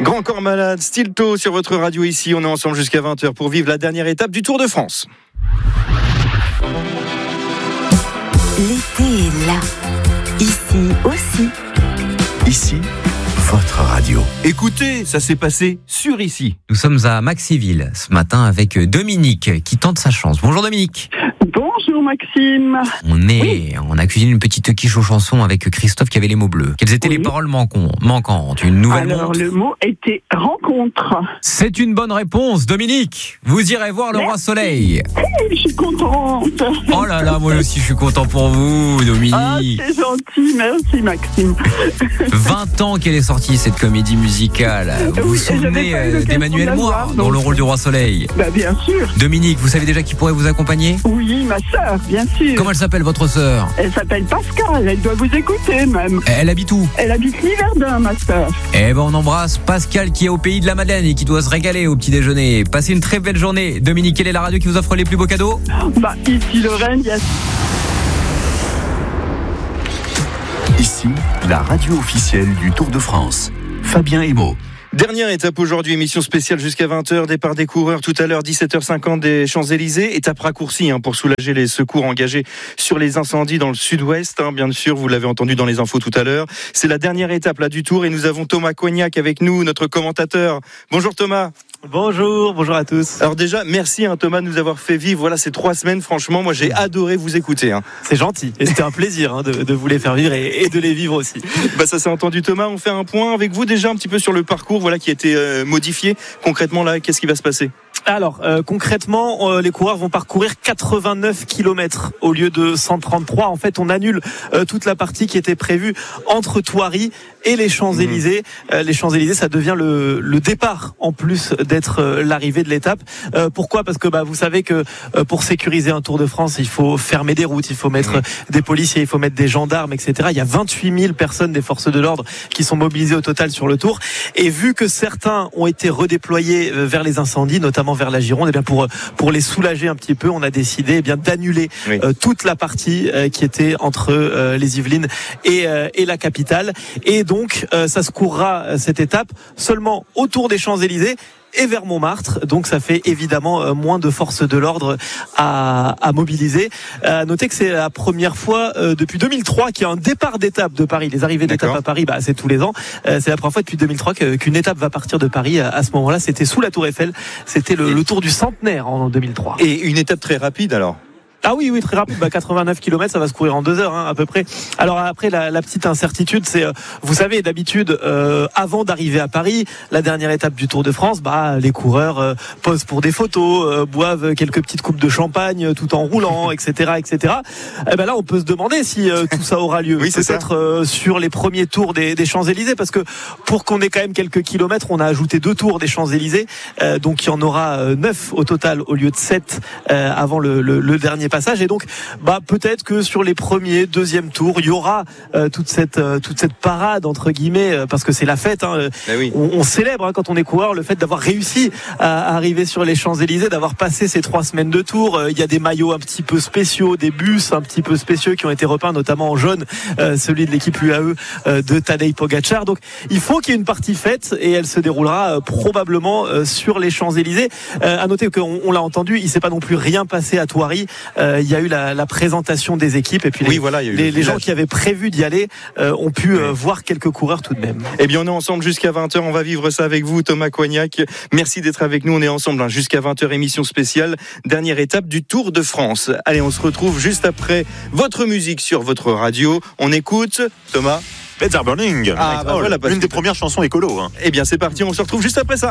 Grand Corps Malade, Stilto sur votre radio ici. On est ensemble jusqu'à 20h pour vivre la dernière étape du Tour de France. L'été est là. Ici aussi. Ici, votre radio. Écoutez, ça s'est passé sur ici. Nous sommes à Maxiville ce matin avec Dominique qui tente sa chance. Bonjour Dominique. Bonjour Maxime. On a cuisiné une petite quiche aux chansons avec Christophe qui avait les mots bleus. Quelles étaient les paroles manquantes? Une nouvelle montre. Le mot était rencontre. C'est une bonne réponse, Dominique. Vous irez voir le Roi Soleil. Je suis contente. Oh là là, moi aussi je suis content pour vous, Dominique. Ah, c'est gentil, merci Maxime. 20 ans qu'elle est sortie cette comédie musicale. Vous vous souvenez d'Emmanuel Moir dans le rôle du Roi Soleil? Bah bien sûr. Dominique, vous savez déjà qui pourrait vous accompagner? Oui, ma sœur, bien sûr. Comment elle s'appelle votre sœur? Elle s'appelle Pascal, elle doit vous écouter même. Elle habite où? Elle habite Liverdun, ma sœur. Eh ben on embrasse Pascal qui est au pays de la Madeleine et qui doit se régaler au petit déjeuner. Passez une très belle journée. Dominique, quelle est la radio qui vous offre les plus beaux cadeaux? Bah ici Lorraine, il y a... Ici, la radio officielle du Tour de France. Fabien Emo. Dernière étape aujourd'hui, émission spéciale jusqu'à 20h, départ des coureurs tout à l'heure, 17h50 des Champs-Élysées. Étape raccourcie pour soulager les secours engagés sur les incendies dans le sud-ouest. Bien sûr, vous l'avez entendu dans les infos tout à l'heure. C'est la dernière étape là du Tour et nous avons Thomas Cognac avec nous, notre commentateur. Bonjour Thomas. Bonjour à tous. Alors déjà, merci Thomas de nous avoir fait vivre ces 3 semaines. Franchement, moi j'ai adoré vous écouter. C'est gentil. Et c'était un plaisir de vous les faire vivre et de les vivre aussi. Ça s'est entendu Thomas. On fait un point avec vous déjà un petit peu sur le parcours qui a été modifié. Concrètement là, qu'est-ce qui va se passer ? Alors concrètement, les coureurs vont parcourir 89 km au lieu de 133. En fait, on annule toute la partie qui était prévue entre Thoiry et les Champs-Élysées. Les Champs-Élysées, ça devient le départ en plus d'être l'arrivée de l'étape. Pourquoi ? Parce que vous savez que pour sécuriser un Tour de France, il faut fermer des routes, il faut mettre des policiers, il faut mettre des gendarmes, etc. Il y a 28 000 personnes des forces de l'ordre qui sont mobilisées au total sur le Tour. Et vu que certains ont été redéployés vers les incendies, notamment vers la Gironde, et bien pour les soulager un petit peu, on a décidé d'annuler toute la partie qui était entre les Yvelines et la capitale. Et donc ça se courra cette étape seulement autour des Champs-Élysées et vers Montmartre, donc ça fait évidemment moins de forces de l'ordre à mobiliser. Notez que c'est la première fois depuis 2003 qu'il y a un départ d'étape de Paris. Les arrivées d'étape à Paris, c'est tous les ans. C'est la première fois depuis 2003 qu'une étape va partir de Paris. À ce moment-là, c'était sous la Tour Eiffel. C'était le Tour du Centenaire en 2003. Et une étape très rapide alors. Ah oui, très rapide. 89 km, ça va se courir en 2 heures, à peu près. Alors après, la petite incertitude, c'est, vous savez, d'habitude, avant d'arriver à Paris, la dernière étape du Tour de France, les coureurs posent pour des photos, boivent quelques petites coupes de champagne tout en roulant, etc., etc. Et là, on peut se demander si tout ça aura lieu. Oui, peut-être sur les premiers tours des Champs-Élysées, parce que pour qu'on ait quand même quelques kilomètres, on a ajouté 2 tours des Champs-Élysées, donc il y en aura 9 au total au lieu de 7 avant le dernier passage. Et donc peut-être que sur les premiers, deuxième tours, il y aura toute cette parade entre guillemets, parce que c'est la fête. On célèbre quand on est coureur le fait d'avoir réussi à arriver sur les Champs-Élysées, d'avoir passé ces 3 semaines de tour. Il y a des maillots un petit peu spéciaux, des bus un petit peu spéciaux qui ont été repeints, notamment en jaune, celui de l'équipe UAE de Tadej Pogačar. Donc il faut qu'il y ait une partie fête et elle se déroulera probablement sur les Champs-Élysées. À noter qu'on l'a entendu, il s'est pas non plus rien passé à Thoiry. Il y a eu la présentation des équipes et puis les gens qui avaient prévu d'y aller ont pu voir quelques coureurs tout de même. Eh bien on est ensemble jusqu'à 20h, on va vivre ça avec vous Thomas Cognac. Merci d'être avec nous, on est ensemble jusqu'à 20h, émission spéciale, dernière étape du Tour de France. Allez, on se retrouve juste après votre musique sur votre radio. On écoute Thomas Beds Are Burning. Voilà, une des premières chansons écolo. Eh bien c'est parti, on se retrouve juste après ça.